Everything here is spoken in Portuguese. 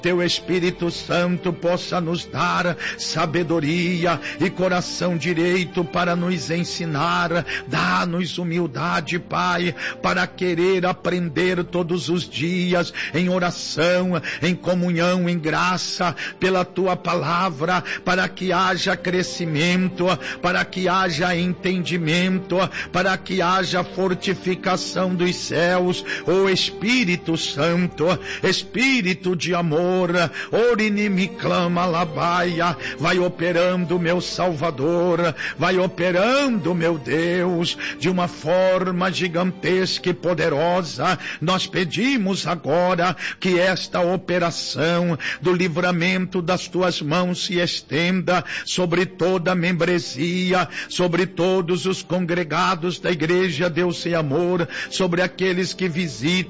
Teu Espírito Santo possa nos dar sabedoria e coração direito para nos ensinar. Dá-nos humildade, Pai, para querer aprender todos os dias em oração, em comunhão, em graça, pela Tua palavra, para que haja crescimento, para que haja entendimento, para que haja fortificação dos céus. Ó Espírito Santo, Espírito de amor, Orine me clama labaia, vai operando, meu Salvador, vai operando, meu Deus, de uma forma gigantesca e poderosa. Nós pedimos agora que esta operação do livramento das Tuas mãos se estenda sobre toda a membresia, sobre todos os congregados da Igreja Deus e Amor, sobre aqueles que visitam